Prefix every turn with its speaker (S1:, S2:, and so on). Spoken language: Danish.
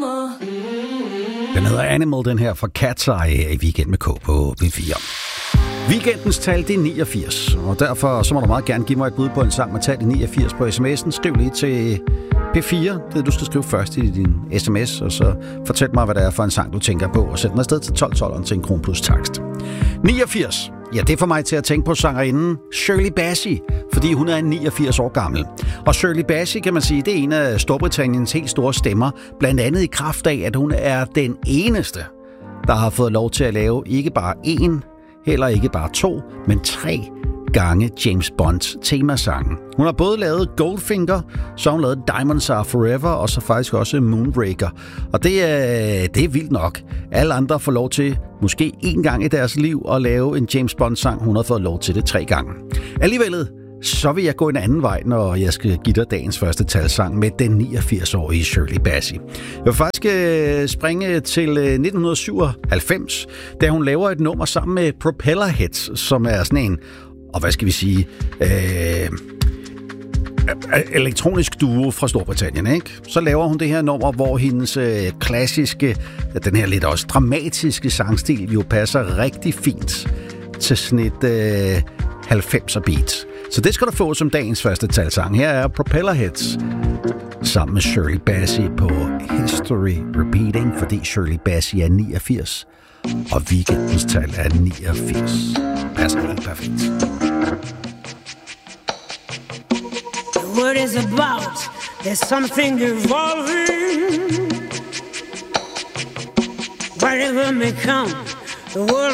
S1: Den hedder Animal, den her fra Cat's Eye i Weekend med K på P4. Weekendens tal, det er 89, og derfor så må du meget gerne give mig et bud på en sang med tal i 89 på sms'en. Skriv lige til P4, det du skal skrive først i din sms, og så fortæl mig, hvad det er for en sang, du tænker på, og sæt den afsted til 1212'eren til en kron plus takst. 89, ja, det får mig til at tænke på sangerinden Shirley Bassey, fordi hun er 89 år gammel. Og Shirley Bassey, kan man sige, det er en af Storbritanniens helt store stemmer, blandt andet i kraft af, at hun er den eneste, der har fået lov til at lave ikke bare én, heller ikke bare 2, men 3 gange James Bonds temasangen. Hun har både lavet Goldfinger, så har hun lavet Diamonds Are Forever, og så faktisk også Moonraker. Og det er vildt nok. Alle andre får lov til, måske 1 gang i deres liv, at lave en James Bond-sang. Hun har fået lov til det 3 gange. Alligevel, så vil jeg gå en anden vej, når jeg skal give dig dagens første talsang med den 89-årige Shirley Bassey. Jeg vil faktisk springe til 1997, da hun laver et nummer sammen med Propellerheads, som er sådan en, og hvad skal vi sige, elektronisk duo fra Storbritannien, ikke? Så laver hun det her nummer, hvor hendes klassiske, den her lidt også dramatiske sangstil jo passer rigtig fint til sådan et 90'er beat. Så det skal du få som dagens første talsang. Her er Propellerheads sammen med Shirley Bassey på History Repeating, fordi Shirley Bassey er 89, og weekendens tal er 89. Passer helt perfekt.
S2: The word is about, there's something evolving. Whatever may come, the world